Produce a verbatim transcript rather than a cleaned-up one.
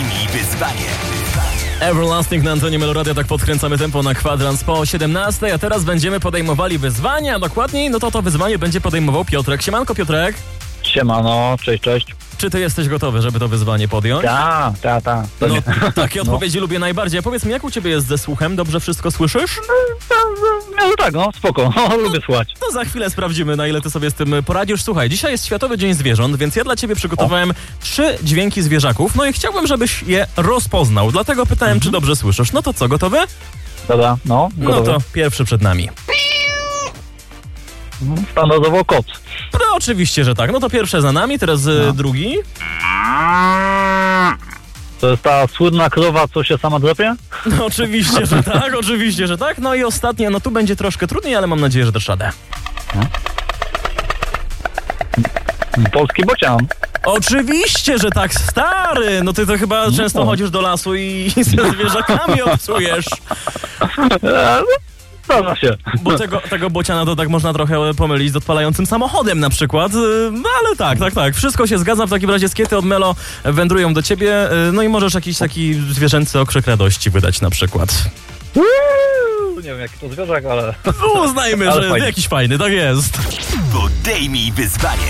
Podejmij wyzwanie. Everlasting na antenie Meloradia, tak podkręcamy tempo na kwadrans po siedemnastej, a teraz będziemy podejmowali wyzwania, a dokładniej, no to to wyzwanie będzie podejmował Piotrek. Siemanko, Piotrek. Siemano, cześć, cześć. Czy ty jesteś gotowy, żeby to wyzwanie podjąć? Ta, ta, ta. To No, nie. takie No. odpowiedzi lubię najbardziej. A powiedz mi, jak u ciebie jest ze słuchem? Dobrze wszystko słyszysz? No tak, no spoko, lubię słuchać. To za chwilę sprawdzimy, na ile ty sobie z tym poradzisz. Słuchaj, dzisiaj jest Światowy Dzień Zwierząt, więc ja dla ciebie przygotowałem trzy dźwięki zwierzaków, no i chciałbym, żebyś je rozpoznał. Dlatego pytałem, czy dobrze słyszysz. No to co, gotowy? Dobra, no, No gotowe. to pierwszy przed nami. Standardowo kot. No oczywiście, że tak. No to pierwsze za nami, teraz y, No. drugi. To jest ta słynna krowa, co się sama drapie? No oczywiście, że tak, oczywiście, że tak. No i ostatnie, no tu będzie troszkę trudniej, ale mam nadzieję, że dasz radę. Polski bocian. Oczywiście, że tak, stary! No ty to chyba często chodzisz do lasu i, i ze zwierzakami obcujesz. E, Zdarza się. Bo tego, tego bociana to tak można trochę pomylić z odpalającym samochodem na przykład. Yy, No ale tak, tak, tak. Wszystko się zgadza. W takim razie skiety od Melo wędrują do ciebie. Yy, No i możesz jakiś taki zwierzęcy okrzyk radości wydać na przykład. Uuu, nie wiem jaki to zwierzak, ale... Uznajmy, Ale że fajnie. jakiś fajny, tak jest. Podejmij wyzwanie.